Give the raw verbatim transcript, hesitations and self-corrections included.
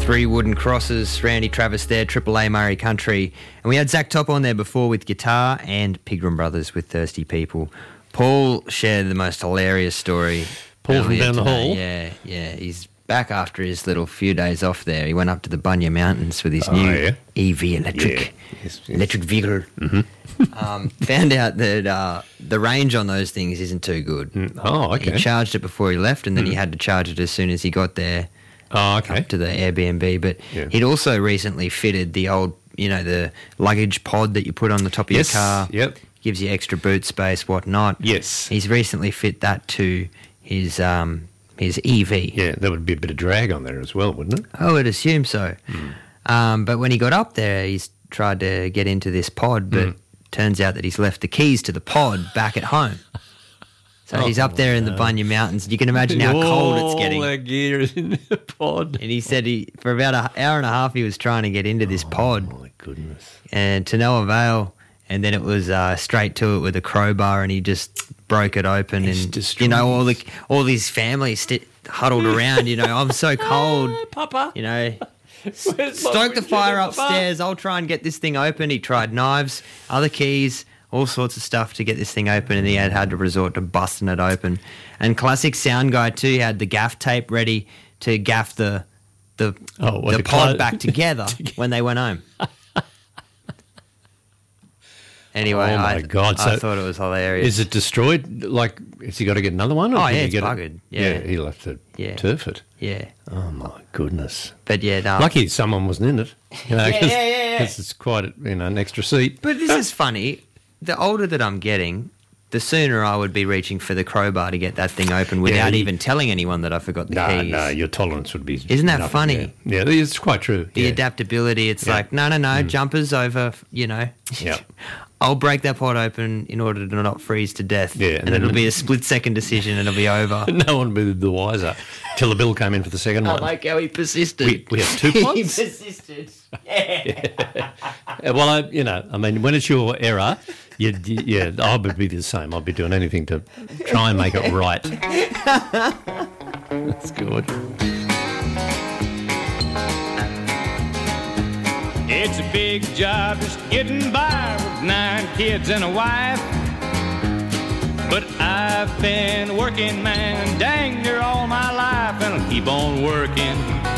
Three wooden crosses, Randy Travis there, Triple A Murray Country. And we had Zach Top on there before with guitar and Pigram Brothers with Thirsty People. Paul shared the most hilarious story. Paul from down the today. hall? Yeah, yeah. He's back after his little few days off there. He went up to the Bunya Mountains with his Oh, new yeah? E V electric, Yeah. Yes, yes. electric vehicle. Mm-hmm. um, found out that uh, the range on those things isn't too good. Mm. Oh, okay. He charged it before he left, and then he had to charge it as soon as he got there. Oh, okay. Up to the Airbnb, but Yeah. he'd also recently fitted the old, you know, the luggage pod that you put on the top of Yes, your car. yep. Gives you extra boot space, whatnot. Yes. He's recently fit that to his um his E V. Yeah, there would be a bit of drag on there as well, wouldn't it? I would assume so. Hmm. Um, but when he got up there, he's tried to get into this pod, but Hmm. turns out that he's left the keys to the pod back at home. So he's up there in the Bunya Mountains. You can imagine how cold it's getting. All that gear is in the pod. And he said he for about an hour and a half he was trying to get into this pod, Oh, my goodness. and to no avail. And then it was uh, straight to it with a crowbar, and he just broke it open. He's and destroyed. you know all the all his family st- huddled around. You know, I'm so cold. Papa. You know, Where's my stoke the window, fire Papa? upstairs. I'll try and get this thing open. He tried knives, other keys, all sorts of stuff to get this thing open, and he had had to resort to busting it open. And classic sound guy too, he had the gaff tape ready to gaff the the Oh, what the the pod clo- back together when they went home. Anyway, Oh, my I, God. I So thought it was hilarious. Is it destroyed? Like, has he got to get another one? Or Oh, can yeah, he it's get it- buggered. Yeah. he'll have to Yeah. turf it. Yeah, Oh, my goodness. but yeah, no. Lucky someone wasn't in it. You know, Yeah, cause, yeah, yeah, yeah. 'cause it's quite a, you know, an extra seat. But this is funny. The older that I'm getting, the sooner I would be reaching for the crowbar to get that thing open without you- even telling anyone that I forgot the No, keys. no, your tolerance would be. Isn't that nothing, funny? Yeah, yeah, it's quite true. The yeah. adaptability, it's Yeah. like, no, no, no, jumpers over, you know. Yeah. I'll break that pod open in order to not freeze to death. Yeah, and, and then- it'll be a split-second decision and it'll be over. No one would be the wiser till the bill came in for the second I one. like how he persisted. We- we have two he pods? persisted. Yeah, well, I, you know, I mean, when it's your error, you, you, yeah, I would be the same. I'd be doing anything to try and make it right. That's good. It's a big job just getting by with nine kids and a wife. But I've been working, man, dang near all my life, and I'll keep on working